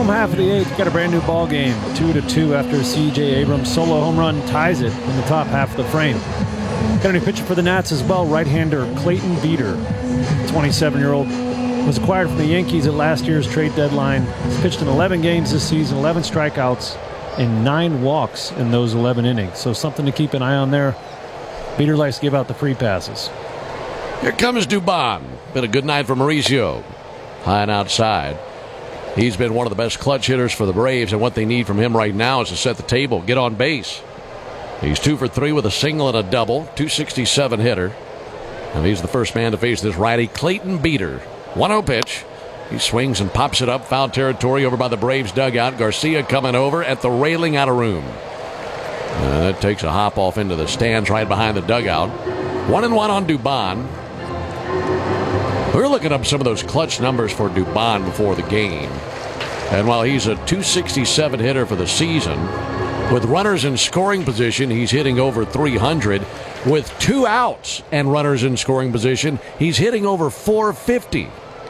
Home half of the eighth, got a brand new ball game. 2-2 after C.J. Abrams' solo home run ties it in the top half of the frame. Got a new pitcher for the Nats as well, right-hander Clayton Beeter. 27-year-old was acquired from the Yankees at last year's trade deadline. He's pitched in 11 games this season, 11 strikeouts, and 9 walks in those 11 innings. So something to keep an eye on there. Beeter likes to give out the free passes. Here comes Dubon. Been a good night for Mauricio. High and outside. He's been one of the best clutch hitters for the Braves, and what they need from him right now is to set the table, get on base. He's 2 for 3 with a single and a double, 267 hitter. And he's the first man to face this righty, Clayton Beeter. 1-0 pitch. He swings and pops it up, foul territory over by the Braves dugout. Garcia coming over at the railing, out of room. That takes a hop off into the stands right behind the dugout. 1-1 on Dubon. We were looking up some of those clutch numbers for Dubon before the game. And while he's a 267 hitter for the season, with runners in scoring position, he's hitting over 300. With 2 outs and runners in scoring position, he's hitting over 450.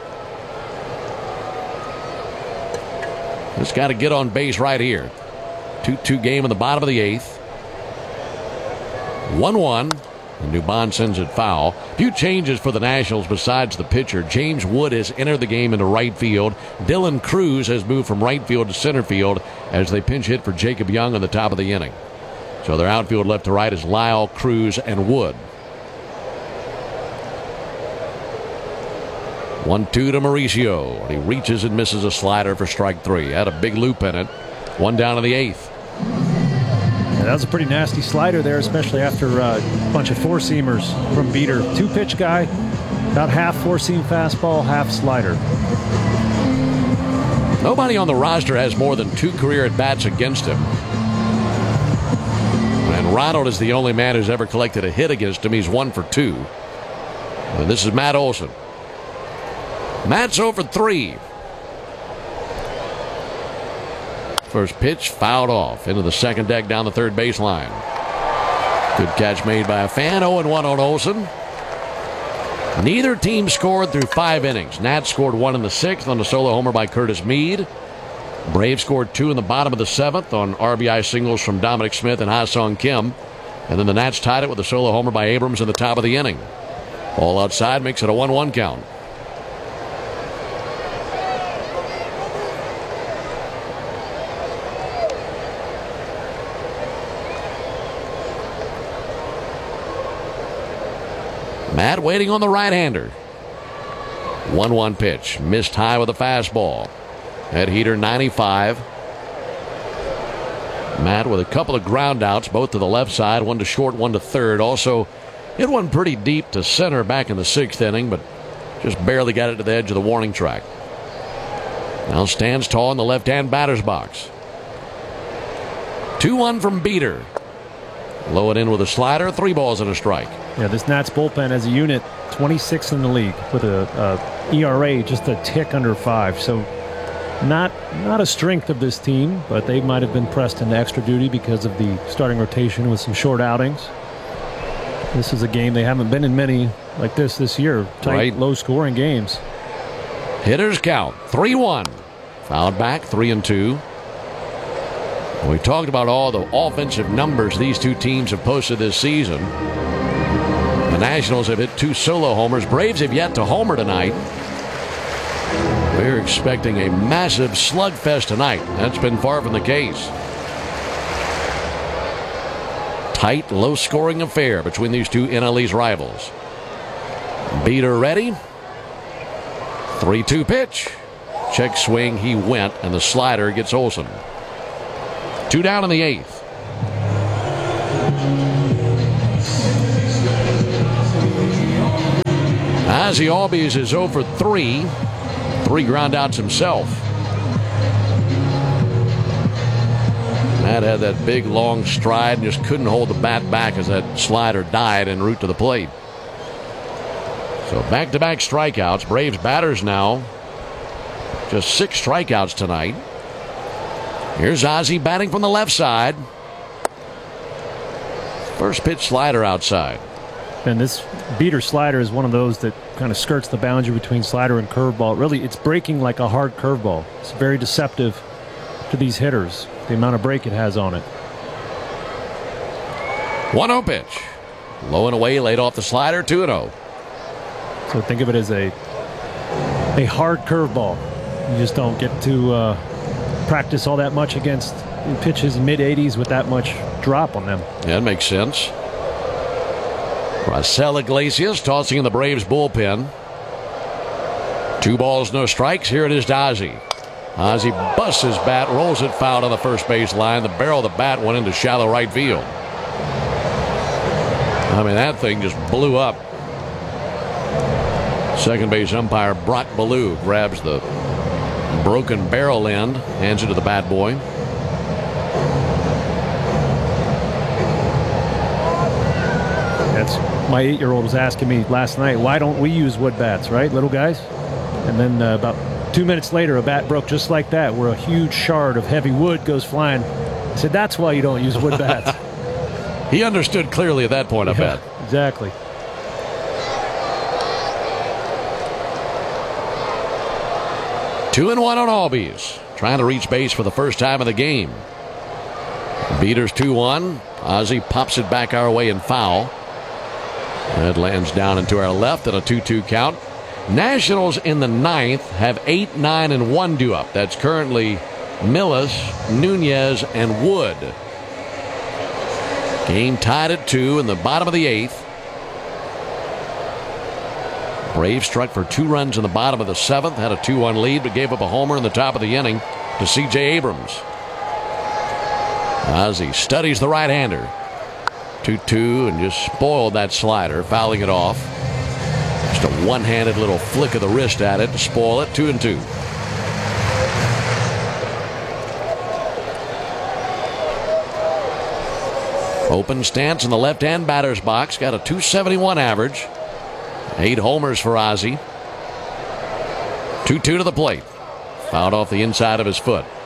Just got to get on base right here. 2-2 game in the bottom of the eighth. 1-1. And Dubon sends it foul. Few changes for the Nationals besides the pitcher. James Wood has entered the game into right field. Dylan Cruz has moved from right field to center field as they pinch hit for Jacob Young on the top of the inning. So their outfield left to right is Lyle, Cruz, and Wood. 1-2 to Mauricio. He reaches and misses a slider for strike 3. Had a big loop in it. 1 down in the eighth. Yeah, that was a pretty nasty slider there, especially after a bunch of four-seamers from Beeter. 2-pitch guy, about half four-seam fastball, half slider. Nobody on the roster has more than 2 career at-bats against him. And Ronald is the only man who's ever collected a hit against him. He's 1 for 2. And this is Matt Olson. Matt's 0 for 3. First pitch fouled off into the second deck down the third baseline. Good catch made by a fan. 0-1 on Olson. Neither team scored through 5 innings. Nats scored 1 in the 6th on a solo homer by Curtis Mead. Braves scored 2 in the bottom of the 7th on RBI singles from Dominic Smith and Ha-Sung Kim. And then the Nats tied it with a solo homer by Abrams in the top of the inning. All outside makes it a 1-1 count. Matt waiting on the right-hander. 1-1 pitch. Missed high with a fastball. Head heater 95. Matt with a couple of ground outs, both to the left side, 1 to short, 1 to third. Also hit one pretty deep to center back in the 6th inning, but just barely got it to the edge of the warning track. Now stands tall in the left-hand batter's box. 2-1 from Beeter. Low it in with a slider, 3 balls and a strike. Yeah, this Nats bullpen as a unit, 26th in the league with a ERA just a tick under 5. So not a strength of this team, but they might have been pressed into extra duty because of the starting rotation with some short outings. This is a game they haven't been in many like this year. Tight, right. Low-scoring games. Hitters count 3-1. Fouled back, 3-2. We talked about all the offensive numbers these two teams have posted this season. The Nationals have hit 2 solo homers. Braves have yet to homer tonight. We're expecting a massive slugfest tonight. That's been far from the case. Tight, low-scoring affair between these two NL East rivals. Beeter ready. 3-2 pitch. Check swing, he went, and the slider gets Olson. 2 down in the 8th. Ozzie Albies is 0 for 3. 3 ground outs himself. Matt had that big long stride and just couldn't hold the bat back as that slider died en route to the plate. So back-to-back strikeouts. Braves batters now. Just 6 strikeouts tonight. Here's Ozzie batting from the left side. First pitch slider outside. And this beater slider is one of those that kind of skirts the boundary between slider and curveball. Really, it's breaking like a hard curveball. It's very deceptive to these hitters, the amount of break it has on it. 1-0 pitch. Low and away, laid off the slider, 2-0. So think of it as a hard curveball. You just don't get to practice all that much against pitches mid-80s with that much drop on them. Yeah, that makes sense. Raisel Iglesias tossing in the Braves bullpen. 2 balls, no strikes. Here it is to Ozzie. Ozzie busts his bat, rolls it foul on the first base line. The barrel of the bat went into shallow right field. I mean, that thing just blew up. Second base umpire Brock Ballou grabs the broken barrel end, hands it to the bat boy. That's my 8-year-old was asking me last night, why don't we use wood bats, right, little guys? And then about 2 minutes later, a bat broke just like that, where a huge shard of heavy wood goes flying. I said, that's why you don't use wood bats. He understood clearly at that point, I bet. Exactly. Two and one on Albies. Trying to reach base for the first time of the game. Beaters 2-1. Ozzie pops it back our way and foul. That lands down into our left at a 2-2 count. Nationals in the ninth have 8, 9, and 1 due up. That's currently Millis, Nunez, and Wood. Game tied at 2 in the bottom of the 8th. Braves struck for 2 runs in the bottom of the 7th, had a 2-1 lead, but gave up a homer in the top of the inning to C.J. Abrams. Ozzie studies the right-hander. 2-2 and just spoiled that slider, fouling it off. Just a one-handed little flick of the wrist at it to spoil it. 2-2. Open stance in the left-hand batter's box. Got a .271 average. 8 homers for Ozzie. 2-2 to the plate. Fouled off the inside of his foot.